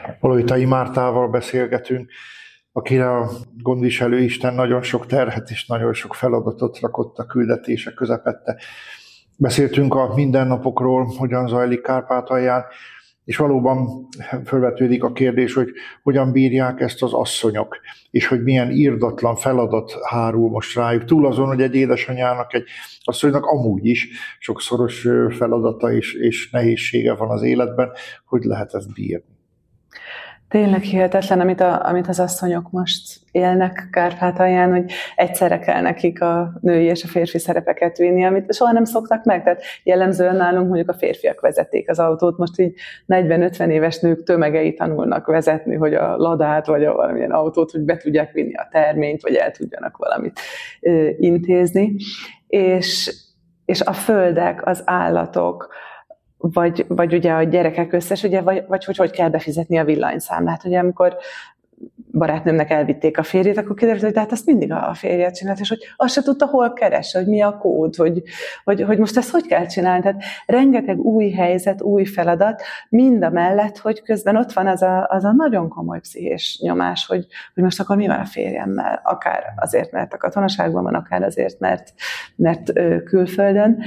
Oloitai Mártával beszélgetünk, akire a gondviselő Isten nagyon sok terhet és nagyon sok feladatot rakott a küldetése közepette. Beszéltünk a mindennapokról, hogyan zajlik Kárpátalján, és valóban felvetődik a kérdés, hogy hogyan bírják ezt az asszonyok, és hogy milyen irdatlan feladat hárul most rájuk. Túl azon, hogy egy édesanyának, egy asszonynak amúgy is sokszoros feladata és nehézsége van az életben, hogy lehet ezt bírni. Tényleg hihetetlen, amit az asszonyok most élnek Kárpátalján, hogy egyszerre kell nekik a női és a férfi szerepeket vinni, amit soha nem szoktak meg. Tehát jellemzően nálunk mondjuk a férfiak vezették az autót, most így 40-50 éves nők tömegei tanulnak vezetni, hogy a ladát vagy a valamilyen autót, hogy be tudják vinni a terményt, vagy el tudjanak valamit intézni. És a földek, az állatok, vagy ugye a gyerekek összes, ugye, vagy hogy kell befizetni a villanyszámlát. Ugye amikor barátnőmnek elvitték a férjét, akkor kiderült, hogy hát azt mindig a férjet csinált, és hogy azt se tudta, hol keresse, hogy mi a kód, hogy most ezt hogy kell csinálni. Tehát rengeteg új helyzet, új feladat, mind a mellett, hogy közben ott van az a nagyon komoly pszichés nyomás, hogy most akkor mi van a férjemmel, akár azért, mert a katonaságban van, akár azért, mert külföldön,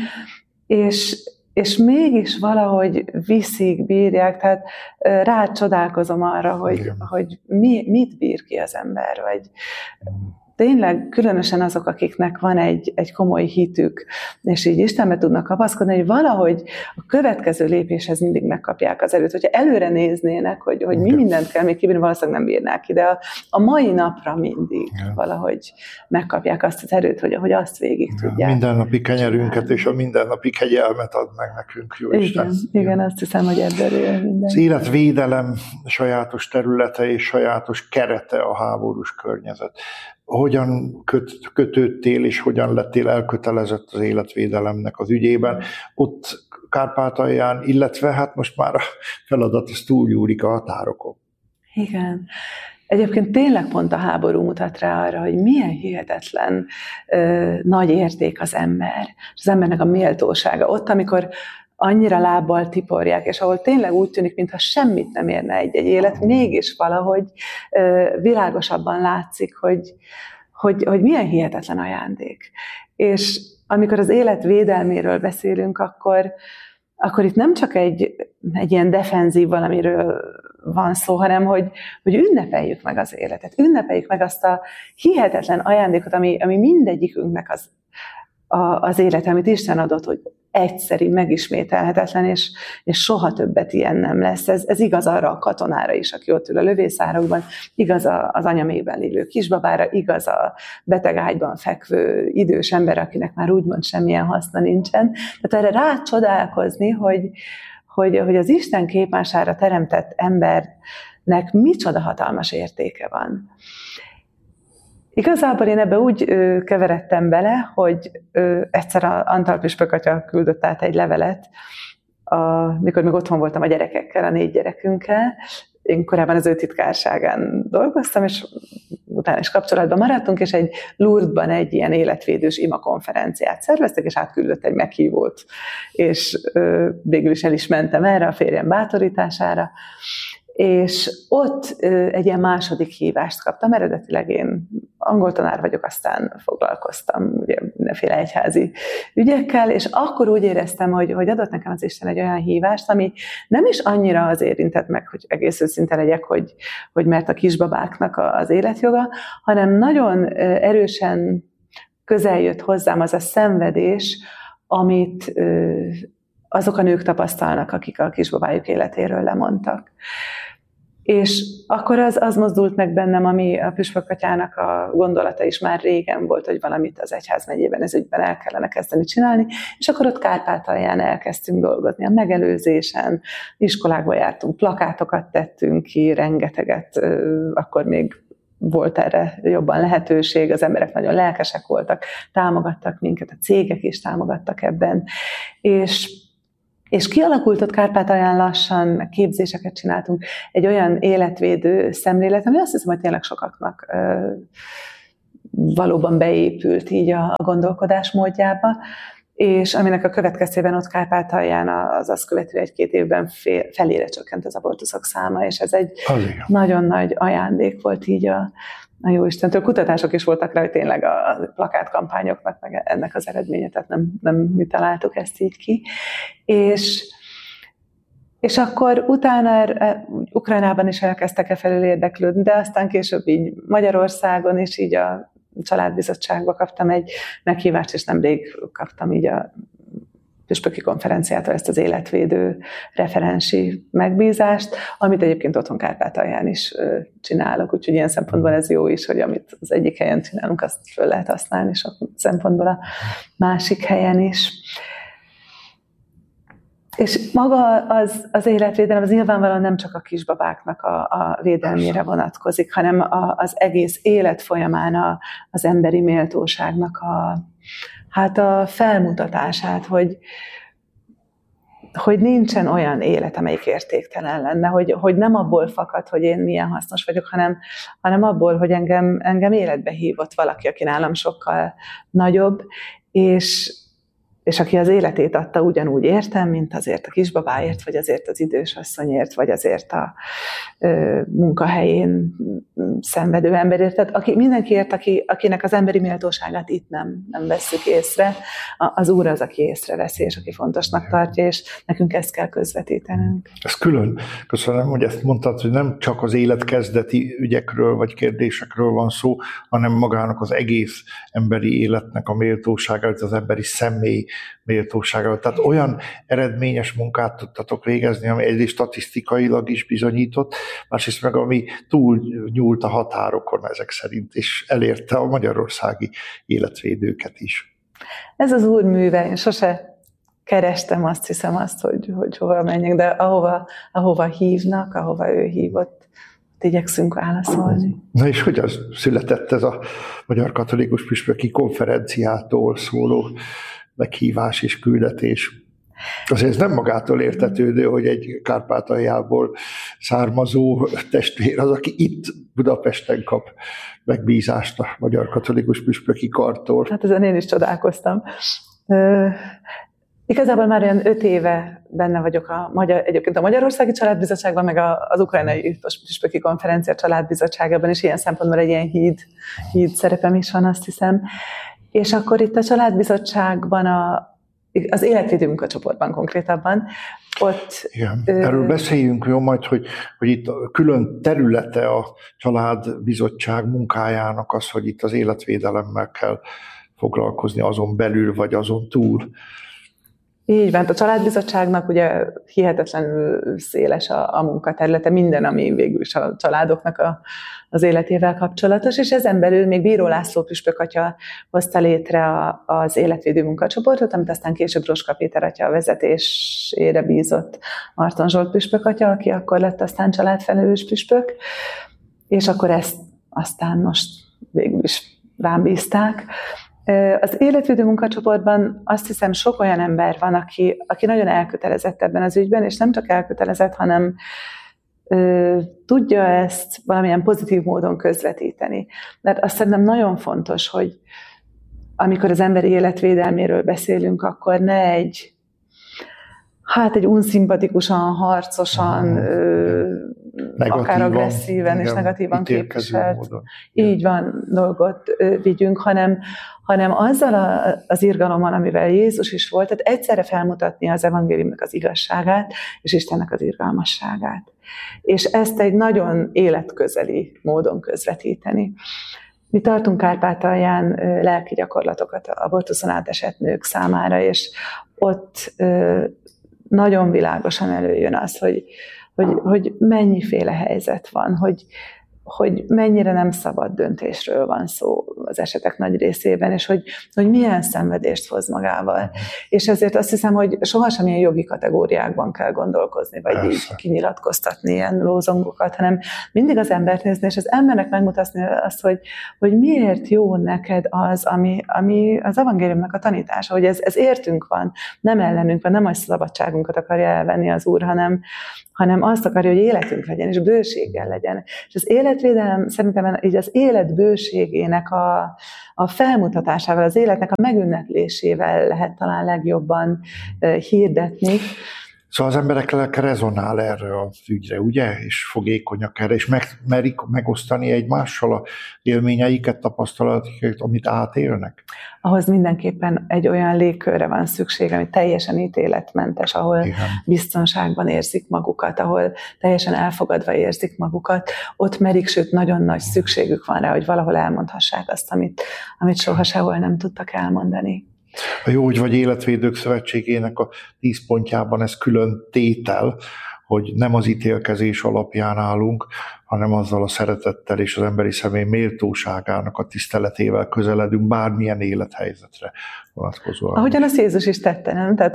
és mégis valahogy viszik, bírják, tehát rácsodálkozom arra, hogy mit bír ki az ember, vagy tényleg különösen azok, akiknek van egy komoly hitük, és így Istenbe tudnak kapaszkodni, hogy valahogy a következő lépéshez mindig megkapják az erőt. Hogyha előre néznének, hogy mi mindent kell még kibírni, valószínűleg nem bírnák ki, de a mai napra mindig valahogy megkapják azt az erőt, hogy azt végig tudják. Mindennapi kenyerünket és a mindennapi kegyelmet ad meg nekünk, jó Isten. Igen, azt hiszem, hogy ebből él minden. Az életvédelem sajátos területe és sajátos kerete a háborús környezet. Hogyan kötődtél, és hogyan lettél elkötelezett az életvédelemnek az ügyében ott Kárpátalján, illetve hát most már a feladat az túlnyúlik a határokon. Igen. Egyébként tényleg pont a háború mutat rá arra, hogy milyen hihetetlen nagy érték az ember, és az embernek a méltósága. Ott, amikor annyira lábbal tiporják, és ahol tényleg úgy tűnik, mintha semmit nem érne egy élet, mégis valahogy világosabban látszik, hogy milyen hihetetlen ajándék. És amikor az élet védelméről beszélünk, akkor itt nem csak egy ilyen defenzív valamiről van szó, hanem hogy ünnepeljük meg az életet, ünnepeljük meg azt a hihetetlen ajándékot, ami mindegyikünknek az élet, amit Isten adott, hogy egyszeri, megismételhetetlen, és soha többet ilyen nem lesz. Ez igaz arra a katonára is, aki ott ül a lövészárokban, igaz az anyamékben lévő kisbabára, igaz a beteg ágyban fekvő idős ember, akinek már úgymond semmilyen haszna nincsen. Tehát erre rácsodálkozni, hogy az Isten képmására teremtett embernek micsoda hatalmas értéke van. Igazából én ebbe úgy keveredtem bele, hogy egyszer Antal püspök atya küldött át egy levelet, mikor még otthon voltam a gyerekekkel, a 4 gyerekünkkel. Én korábban az ő titkárságán dolgoztam, és utána is kapcsolatban maradtunk, és egy Lourdesban egy ilyen életvédős imakonferenciát szerveztek, és átküldött egy meghívót, és végül is el is mentem erre a férjem bátorítására, és ott egy ilyen második hívást kaptam, eredetileg én angol tanár vagyok, aztán foglalkoztam ugye mindenféle egyházi ügyekkel, és akkor úgy éreztem, hogy adott nekem az Isten egy olyan hívást, ami nem is annyira az érintett meg, hogy egész őszinte legyek, hogy mert a kisbabáknak az életjoga, hanem nagyon erősen közel jött hozzám az a szenvedés, amit azok a nők tapasztalnak, akik a kisbabájuk életéről lemondtak. És akkor az mozdult meg bennem, ami a püspök atyának a gondolata is már régen volt, hogy valamit az egyházmegyében ez ügyben el kellene kezdeni csinálni, és akkor ott Kárpátalján elkezdtünk dolgozni a megelőzésen, iskolákba jártunk, plakátokat tettünk ki, rengeteget, akkor még volt erre jobban lehetőség, az emberek nagyon lelkesek voltak, támogattak minket, a cégek is támogattak ebben, és kialakult ott Kárpátalján lassan, meg képzéseket csináltunk, egy olyan életvédő szemlélet, ami azt hiszem, hogy tényleg sokaknak valóban beépült így a gondolkodás módjába, és aminek a következtében ott Kárpátalján az azt követő 1-2 évben felére csökkent az abortuszok száma, és ez egy nagyon nagy ajándék volt így a Jóistentől. Kutatások is voltak rá, hogy tényleg a plakátkampányoknak meg ennek az eredménye, tehát nem mi találtuk ezt így ki. És akkor utána Ukrajnában is elkezdtek felül érdeklődni, de aztán később így Magyarországon is így a Családbizottságba kaptam egy meghívást, és nemrég kaptam így a püspöki konferenciától ezt az életvédő referensi megbízást, amit egyébként otthon Kárpátalján is csinálok, úgyhogy ilyen szempontból ez jó is, hogy amit az egyik helyen csinálunk, azt föl lehet használni sok szempontból a másik helyen is. És maga az életvédelem az nyilvánvalóan nem csak a kisbabáknak a védelmére vonatkozik, hanem az egész élet folyamán az emberi méltóságnak a felmutatását, hogy nincsen olyan élet, amelyik értéktelen lenne, hogy nem abból fakad, hogy én milyen hasznos vagyok, hanem abból, hogy engem életbe hívott valaki, aki nálam sokkal nagyobb, és aki az életét adta ugyanúgy értem, mint azért a kisbabáért, vagy azért az idős asszonyért, vagy azért a munkahelyén szenvedő emberért. Tehát mindenkiért, akinek az emberi méltóságát itt nem vesszük észre, az Úr az, aki észreveszi, és aki fontosnak tartja, és nekünk ezt kell közvetítenünk. Ez külön. Köszönöm, hogy ezt mondtad, hogy nem csak az életkezdeti ügyekről, vagy kérdésekről van szó, hanem magának az egész emberi életnek a méltóságáról, az emberi személy méltóságáról. Tehát olyan eredményes munkát tudtatok végezni, ami egyrészt statisztikailag is bizonyított, másrészt meg ami túl nyúlt a határokon ezek szerint, és elérte a magyarországi életvédőket is. Ez az Úr műve, én sose kerestem azt hogy hova menjek, de ahova hívnak, ahova ő hívott, igyekszünk válaszolni. Na és hogy az született ez a Magyar Katolikus Püspöki Konferenciától szóló meghívás és küldetés? Azért ez nem magától értetődő, hogy egy Kárpátaljából származó testvér az, aki itt Budapesten kap megbízást a Magyar Katolikus Püspöki Kartól. Hát ezen én is csodálkoztam. Igazából már olyan 5 éve benne vagyok egyébként a Magyarországi Családbizottságban, meg az Ukrajnai Püspöki Konferencia Családbizottságában, és ilyen szempontból egy ilyen híd szerepem is van, azt hiszem. És akkor itt a Családbizottságban az életvédő munkacsoportban konkrétabban, ott... Igen. Erről beszéljünk jó majd, hogy itt külön területe a Családbizottság munkájának az, hogy itt az életvédelemmel kell foglalkozni azon belül, vagy azon túl. Így van, a Családbizottságnak ugye hihetetlenül széles a munkaterülete, minden, ami végül is a családoknak az életével kapcsolatos, és ezen belül még Bíró László püspök atya hozta létre az életvédő munkacsoportot, amit aztán később Roska Péter atya vezetésére bízott Marton Zsolt püspök atya, aki akkor lett aztán családfelelős püspök, és akkor ezt aztán most végül is rám bízták. Az életvédő munkacsoportban azt hiszem sok olyan ember van, aki nagyon elkötelezett ebben az ügyben, és nem csak elkötelezett, hanem tudja ezt valamilyen pozitív módon közvetíteni. Mert azt szerintem nagyon fontos, hogy amikor az emberi életvédelméről beszélünk, akkor ne egy unszimpatikusan, harcosan, akár agresszíven és negatívan képviselt, így van, dolgot vigyünk, hanem azzal az irgalommal, amivel Jézus is volt, tehát egyszerre felmutatni az evangéliumnak az igazságát, és Istennek az irgalmasságát. És ezt egy nagyon életközeli módon közvetíteni. Mi tartunk Kárpátalján lelki gyakorlatokat abortuszon átesett nők számára, és ott nagyon világosan előjön az, hogy mennyiféle helyzet van, hogy mennyire nem szabad döntésről van szó az esetek nagy részében, és hogy milyen szenvedést hoz magával. És ezért azt hiszem, hogy sohasem ilyen jogi kategóriákban kell gondolkozni, vagy így kinyilatkoztatni ilyen lózongokat, hanem mindig az embert nézni, és az embernek megmutatni azt, hogy miért jó neked az, ami az evangéliumnak a tanítása, hogy ez értünk van, nem ellenünk van, nem a szabadságunkat akarja elvenni az Úr, hanem azt akarja, hogy életünk legyen, és bőséggel legyen. És az életvédelem szerintem így az élet bőségének a felmutatásával, az életnek a megünneplésével lehet talán legjobban hirdetni. Szóval az emberek lelke rezonál erre az ügyre, ugye? És fogékonyak erre, és merik megosztani egymással a élményeiket, tapasztalatokat, amit átélnek? Ahhoz mindenképpen egy olyan légkörre van szükség, ami teljesen ítéletmentes, ahol igen, biztonságban érzik magukat, ahol teljesen elfogadva érzik magukat. Ott merik, sőt nagyon nagy szükségük van rá, hogy valahol elmondhassák azt, amit soha sehol nem tudtak elmondani. A Jógy vagy Életvédők Szövetségének a 10 pontjában ez külön tétel, hogy nem az ítélkezés alapján állunk, hanem azzal a szeretettel és az emberi személy méltóságának a tiszteletével közeledünk bármilyen élethelyzetre vonatkozóan. Ahogyan azt Jézus is tette, nem? Tehát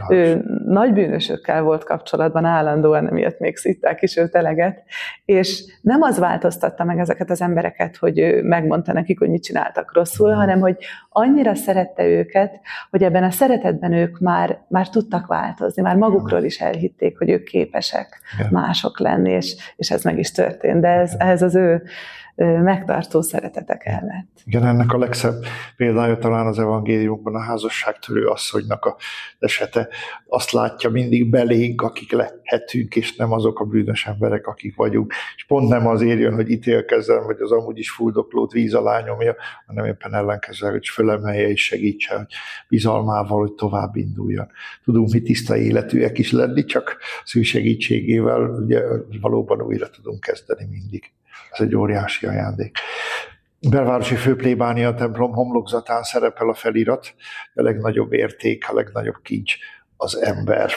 ő nagy bűnösökkel volt kapcsolatban állandóan, emiatt még szitták is őt eleget, és nem az változtatta meg ezeket az embereket, hogy ő megmondta nekik, hogy mit csináltak rosszul, hanem hogy annyira szerette őket, hogy ebben a szeretetben ők már tudtak változni, már magukról is elhitték, hogy ők képesek mások lenni, és ez meg is történt. De ez az ő megtartó szeretete kellett. Igen, ennek a legszebb példája talán az evangéliumban a házasságtörő asszonynak az esete. Azt látja mindig belénk, akik lehetünk, és nem azok a bűnös emberek, akik vagyunk. És pont nem azért jön, hogy ítélkezzen, vagy az amúgy is fuldoklót víz alá nyomja, hanem éppen ellenkezőleg, hogy fölemelje és segítse, hogy bizalmával, hogy tovább induljon. Tudunk mi tiszta életűek is lenni, csak az ő segítségével ugye, valóban újra tudunk kezdeni mindig. Ez egy óriási ajándék. Belvárosi főplébánia templom homlokzatán szerepel a felirat, a legnagyobb érték, a legnagyobb kincs az ember.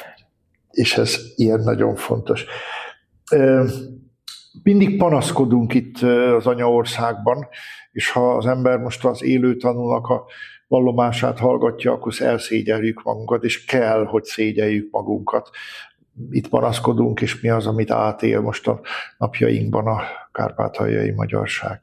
És ez ilyen nagyon fontos. Mindig panaszkodunk itt az anyaországban, és ha az ember most az élő tanúnak a vallomását hallgatja, akkor elszégyeljük magunkat, és kell, hogy szégyeljük magunkat. Itt panaszkodunk, és mi az, amit átél most a napjainkban a kárpátaljai magyarság.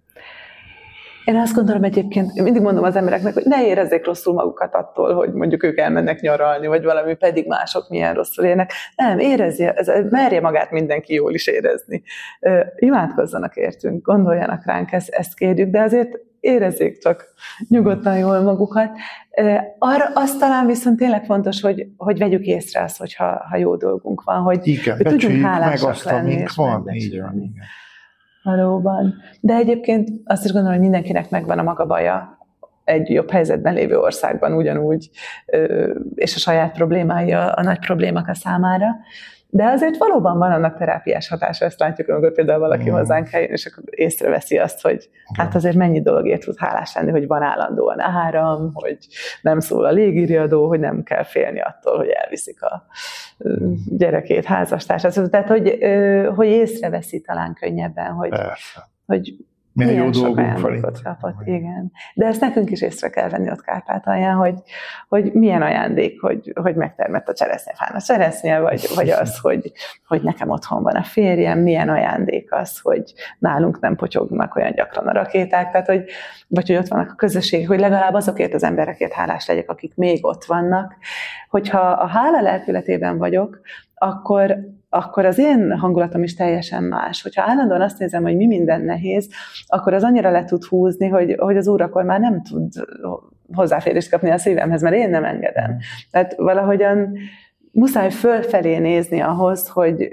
Én azt gondolom egyébként, mindig mondom az embereknek, hogy ne érezzék rosszul magukat attól, hogy mondjuk ők elmennek nyaralni, vagy valami, pedig mások milyen rosszul élnek. Nem, merje magát mindenki jól is érezni. Imádkozzanak értünk, gondoljanak ránk, ezt kérjük, de azért érezzék csak nyugodtan jól magukat. Az talán viszont tényleg fontos, hogy vegyük észre azt, hogyha jó dolgunk van, hogy tudjunk hálásak lenni. És megbecsülni. Valóban. De egyébként azt is gondolom, hogy mindenkinek megvan a maga baja egy jobb helyzetben lévő országban ugyanúgy, és a saját problémái a nagy problémák a számára. De azért valóban van annak terápiás hatása, ezt látjuk, amikor például valaki hozzánk eljön, és akkor észreveszi azt, hogy hát azért mennyi dologért tud hálás lenni, hogy van állandóan áram, hogy nem szól a légiriadó, hogy nem kell félni attól, hogy elviszik a gyerekét, házastársát. Tehát, hogy észreveszi talán könnyebben, hogy milyen jó dolgunk van itt. Kapott, igen. De ezt nekünk is észre kell venni ott Kárpátalján, hogy milyen ajándék, hogy megtermett a cseresznyefán a cseresznye, vagy az, hogy nekem otthon van a férjem, milyen ajándék az, hogy nálunk nem potyognak olyan gyakran a rakéták, tehát vagy hogy ott vannak a közösségek, hogy legalább azokért az emberekért hálás legyek, akik még ott vannak. Hogyha a hála lelkületében vagyok, akkor az én hangulatom is teljesen más. Hogyha állandóan azt nézem, hogy mi minden nehéz, akkor az annyira le tud húzni, hogy az Úr akkor már nem tud hozzáférést kapni a szívemhez, mert én nem engedem. Tehát valahogyan muszáj fölfelé nézni ahhoz,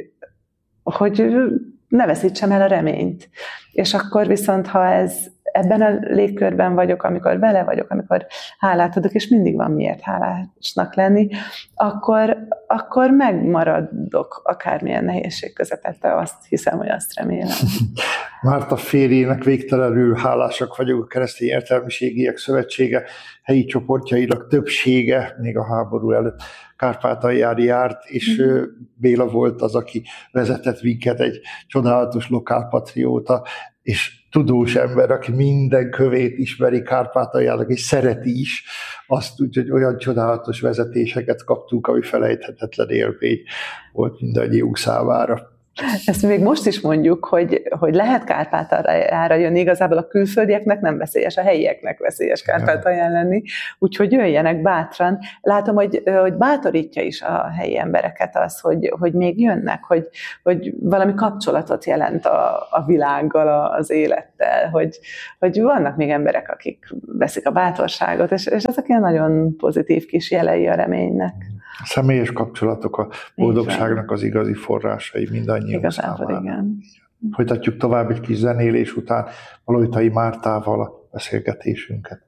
hogy ne veszítsem el a reményt. És akkor viszont, ha ebben a légkörben vagyok, amikor vele vagyok, amikor hálát adok, és mindig van miért hálásnak lenni, akkor megmaradok akármilyen nehézség közepette, azt hiszem, hogy azt remélem. Márta férjének végtelenül hálásak vagyok, a Keresztény Értelmiségiek Szövetsége helyi csoportjainak többsége, még a háború előtt Kárpátalján járt, és Béla volt az, aki vezetett minket, egy csodálatos lokálpatrióta, és tudós ember, aki minden kövét ismeri Kárpátaljának, és szereti is, azt úgy, hogy olyan csodálatos vezetéseket kaptunk, ami felejthetetlen élmény volt mindannyiunk számára. Ezt még most is mondjuk, hogy lehet Kárpátaljára jönni, igazából a külföldieknek nem veszélyes, a helyieknek veszélyes Kárpátalján lenni, úgyhogy jöjjenek bátran. Látom, hogy bátorítja is a helyi embereket az, hogy még jönnek, hogy valami kapcsolatot jelent a világgal, az élettel, hogy vannak még emberek, akik veszik a bátorságot, és ezek ilyen nagyon pozitív kis jelei a reménynek. A személyes kapcsolatok a boldogságnak az igazi forrásai mindannyiunk számára. Igen. Folytatjuk tovább egy kis zenélés után Valojtai Mártával a beszélgetésünket.